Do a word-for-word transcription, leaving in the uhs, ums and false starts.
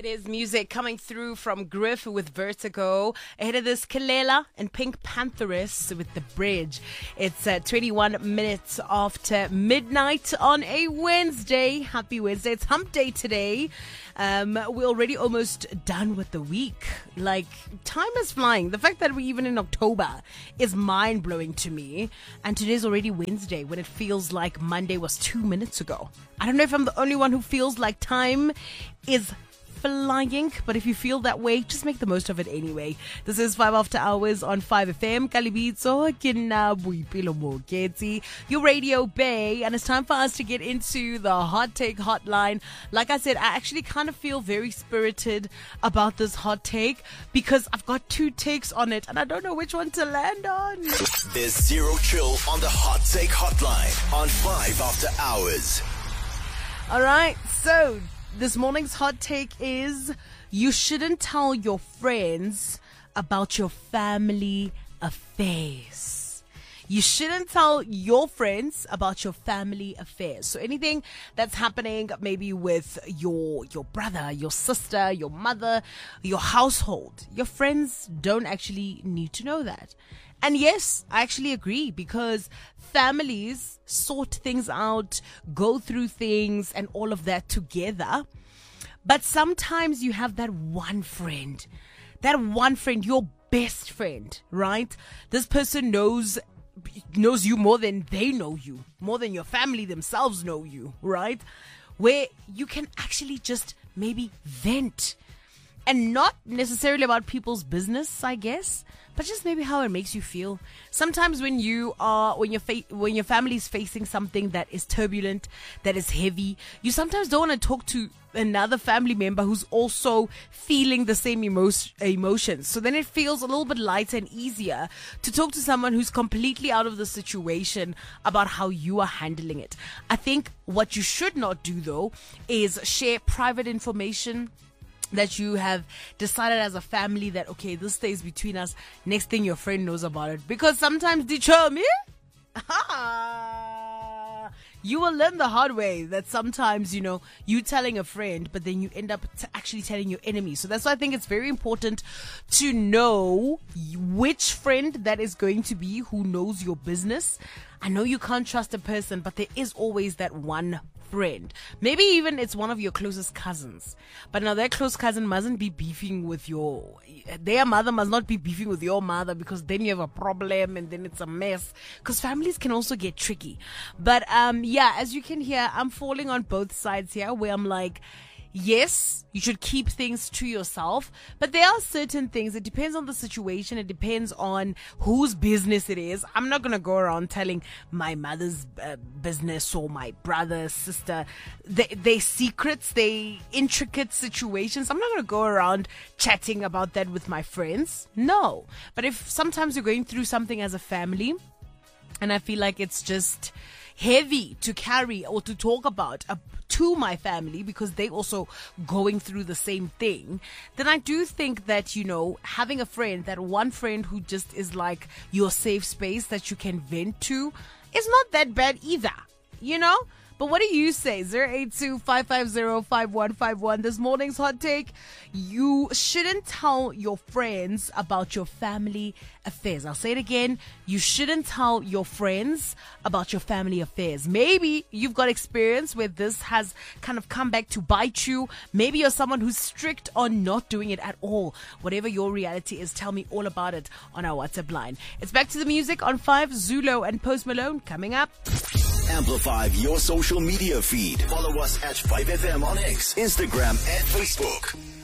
It is music coming through from Griff with Vertigo. Ahead of this, Kelela and Pink Pantheress with The Bridge. It's uh, twenty-one minutes after midnight on a Wednesday. Happy Wednesday. It's hump day today. Um, we're already almost done with the week. Like, time is flying. The fact that we're even in October is mind-blowing to me. And today's already Wednesday when it feels like Monday was two minutes ago. I don't know if I'm the only one who feels like time is flying, but if you feel that way, just make the most of it anyway. This is five After Hours on five F M. Kalibitso, Kina Buipilo Moketi, your Radio Bay, and it's time for us to get into the Hot Take Hotline. Like I said, I actually kind of feel very spirited about this hot take because I've got two takes on it and I don't know which one to land on. There's zero chill on the Hot Take Hotline on five After Hours. All right, so this morning's hot take is you shouldn't tell your friends about your family affairs. You shouldn't tell your friends about your family affairs. So anything that's happening maybe with your your brother, your sister, your mother, your household, your friends don't actually need to know that. And yes, I actually agree because families sort things out, go through things and all of that together. But sometimes you have that one friend, that one friend, your best friend, right? This person knows knows you more than they know you, more than your family themselves know you, right? Where you can actually just maybe vent. And not necessarily about people's business, I guess, but just maybe how it makes you feel. Sometimes when you are, when your fa- when your family is facing something that is turbulent, that is heavy, you sometimes don't want to talk to another family member who's also feeling the same emo- emotions. So then it feels a little bit lighter and easier to talk to someone who's completely out of the situation about how you are handling it. I think what you should not do, though, is share private information that you have decided as a family that, okay, this stays between us. Next thing your friend knows about it. Because sometimes, me, you will learn the hard way that sometimes, you know, you telling a friend, but then you end up t- actually telling your enemy. So that's why I think it's very important to know which friend that is going to be who knows your business. I know you can't trust a person, but there is always that one friend. Maybe even it's one of your closest cousins. But now that close cousin mustn't be beefing with your, their mother must not be beefing with your mother because then you have a problem and then it's a mess. Because families can also get tricky. But um, yeah, as you can hear, I'm falling on both sides here where I'm like, yes, you should keep things to yourself, but there are certain things. It depends on the situation. It depends on whose business it is. I'm not going to go around telling my mother's uh, business or my brother, sister, they, they secrets, they intricate situations. I'm not going to go around chatting about that with my friends. No. But if sometimes you're going through something as a family and I feel like it's just heavy to carry or to talk about uh, to my family because they also going through the same thing, then I do think that, you know, having a friend, that one friend who just is like your safe space that you can vent to is not that bad either, you know? But what do you say? zero eight two, five five zero, five one five one. This morning's hot take. You shouldn't tell your friends about your family affairs. I'll say it again. You shouldn't tell your friends about your family affairs. Maybe you've got experience where this has kind of come back to bite you. Maybe you're someone who's strict on not doing it at all. Whatever your reality is, tell me all about it on our WhatsApp line. It's back to the music on five. Zulo and Post Malone coming up. Amplify your social media feed. Follow us at five F M on X, Instagram, and Facebook.